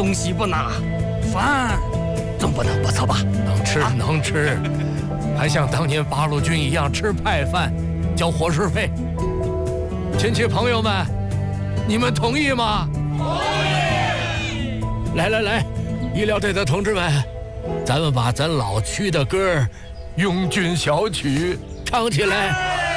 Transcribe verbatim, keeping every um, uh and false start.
东西不拿，饭总不能不错吧？ 能吃能吃，还像当年八路军一样吃派饭，交伙食费。亲戚朋友们，你们同意吗？同意。来来来，医疗队的同志们，咱们把咱老区的歌《拥军小曲》唱起来。